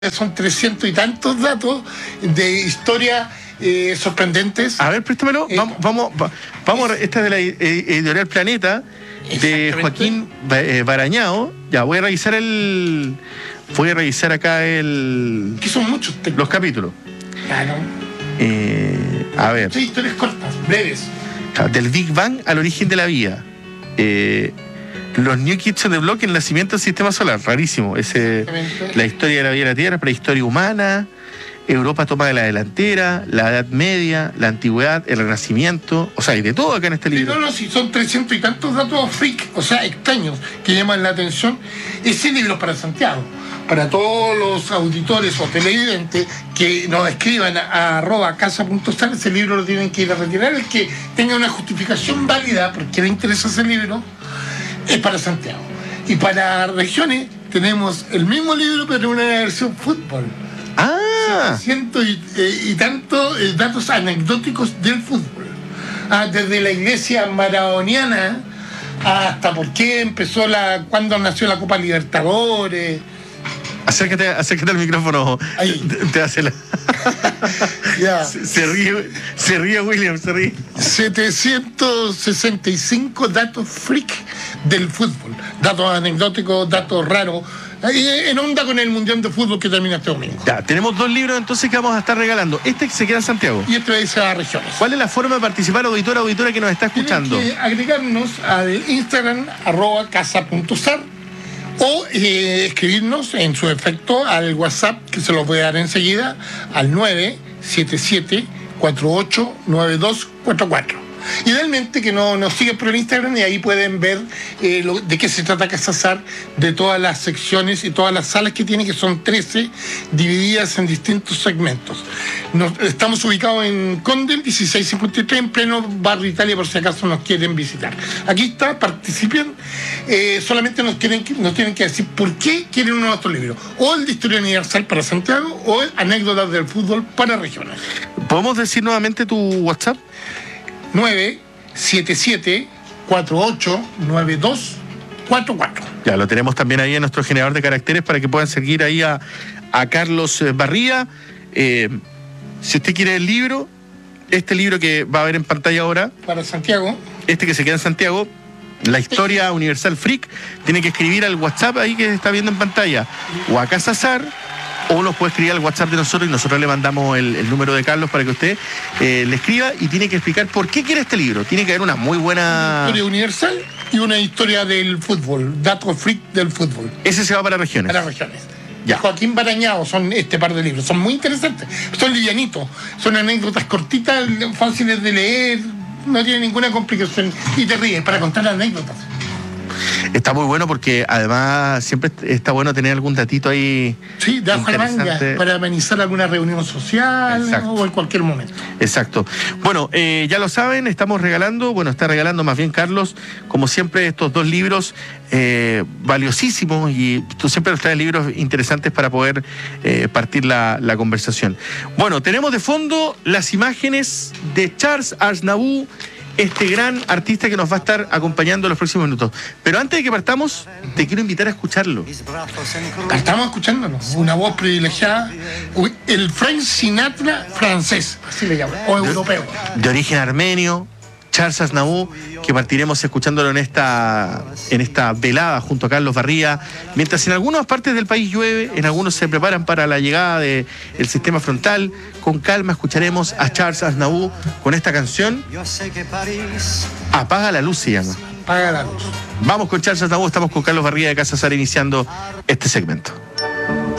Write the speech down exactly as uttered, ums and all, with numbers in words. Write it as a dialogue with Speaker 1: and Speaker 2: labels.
Speaker 1: Son trescientos y tantos datos de historia eh, sorprendentes.
Speaker 2: A ver, préstamelo.
Speaker 1: Eh,
Speaker 2: vamos, vamos, va- vamos. Esta es de la editorial Planeta, de Joaquín eh, Barañao. Ya, voy a revisar el. Voy a revisar acá el.
Speaker 1: Que son muchos textos.
Speaker 2: Los capítulos.
Speaker 1: Claro.
Speaker 2: Eh, a ver.
Speaker 1: Son historias cortas, breves.
Speaker 2: Del Big Bang al origen de la vida. Eh, los New Kids on the Block, el nacimiento del sistema solar. Rarísimo. Ese, la historia de la vida de la Tierra, prehistoria humana, Europa toma de la delantera, la Edad Media, la Antigüedad, el Renacimiento. O sea, hay de todo acá en este libro.
Speaker 1: Sí, no, no, sí, son trescientos y tantos datos freak, o sea, extraños, que llaman la atención. Ese libro es para Santiago. Para todos los auditores o televidentes que nos escriban a, a arroba casa punto sal, ese libro lo tienen que ir a retirar. El que tenga una justificación válida porque le interesa ese libro, es para Santiago. Y para regiones tenemos el mismo libro, pero en una versión fútbol.
Speaker 2: Ah,
Speaker 1: Ciento y, eh, y tantos eh, datos anecdóticos del fútbol. Ah, desde la iglesia maradoniana hasta por qué empezó la, cuándo nació la Copa Libertadores.
Speaker 2: acércate, acércate al micrófono.
Speaker 1: Ahí.
Speaker 2: Te, te hace la...
Speaker 1: Ya.
Speaker 2: se, se ríe, se ríe William, se ríe.
Speaker 1: setecientos sesenta y cinco datos freak del fútbol. Datos anecdóticos, datos raros. Ahí en onda con el Mundial de Fútbol que termina este domingo.
Speaker 2: Ya, tenemos dos libros entonces que vamos a estar regalando. Este se queda en Santiago.
Speaker 1: Y esto es a regiones.
Speaker 2: ¿Cuál es la forma de participar, auditora, auditora que nos está escuchando?
Speaker 1: Tienen que agregarnos al Instagram arroba casa punto sar o eh, escribirnos en su efecto al WhatsApp, que se los voy a dar enseguida, al nueve siete siete cuatro ocho nueve dos cuatro cuatro. Idealmente que no, nos sigan por el Instagram y ahí pueden ver eh, lo, de qué se trata Casa Sar, de todas las secciones y todas las salas que tiene, que son trece, divididas en distintos segmentos. Nos, estamos ubicados en Condel dieciséis cincuenta y tres, en pleno barrio Italia, por si acaso nos quieren visitar. Aquí está, participen, eh, solamente nos, quieren, nos tienen que decir por qué quieren uno de nuestros libros, o el de Historia Universal para Santiago, o el Anécdotas del Fútbol para regiones.
Speaker 2: ¿Podemos decir nuevamente tu WhatsApp?
Speaker 1: nueve siete siete cuatro ocho nueve dos cuatro cuatro.
Speaker 2: Ya, lo tenemos también ahí en nuestro generador de caracteres para que puedan seguir ahí a, a Carlos Barría. Eh, si usted quiere el libro, este libro que va a ver en pantalla ahora,
Speaker 1: Para Santiago.
Speaker 2: este que se queda en Santiago, la Historia Universal Freak, tiene que escribir al WhatsApp ahí que está viendo en pantalla, o a Casa Sar, o nos puede escribir al WhatsApp de nosotros y nosotros le mandamos el, el número de Carlos para que usted eh, le escriba y tiene que explicar por qué quiere este libro. Tiene que haber una muy buena...
Speaker 1: Una historia universal y una historia del fútbol, datos freak del fútbol.
Speaker 2: Ese se va para regiones.
Speaker 1: Para regiones.
Speaker 2: Ya.
Speaker 1: Joaquín Barañao son este par de libros. Son muy interesantes. Son livianitos. Son anécdotas cortitas, fáciles de leer. No tienen ninguna complicación. Y te ríes para contar anécdotas.
Speaker 2: Está muy bueno porque además siempre está bueno tener algún datito ahí.
Speaker 1: Sí, de abajo a la manga,
Speaker 2: interesante.
Speaker 1: para amenizar alguna reunión social.
Speaker 2: Exacto.
Speaker 1: O en cualquier momento.
Speaker 2: Exacto. Bueno, eh, ya lo saben, estamos regalando, bueno, está regalando más bien Carlos, como siempre, estos dos libros eh, valiosísimos, y tú siempre nos traes libros interesantes para poder eh, partir la, la conversación. Bueno, tenemos de fondo las imágenes de Charles Aznavour, este gran artista que nos va a estar acompañando en los próximos minutos. Pero antes de que partamos, te quiero invitar a escucharlo.
Speaker 1: Estamos escuchándonos. Una voz privilegiada. El Frank Sinatra francés, así le llaman, o europeo.
Speaker 2: De origen armenio, Charles Aznavour, que partiremos escuchándolo en esta, en esta velada junto a Carlos Barría, mientras en algunas partes del país llueve, en algunos se preparan para la llegada del sistema frontal. Con calma escucharemos a Charles Aznavour con esta canción. Apaga la luz se llama.
Speaker 1: Apaga la luz.
Speaker 2: Vamos con Charles Aznavour, estamos con Carlos Barría de Casa Sar iniciando este segmento.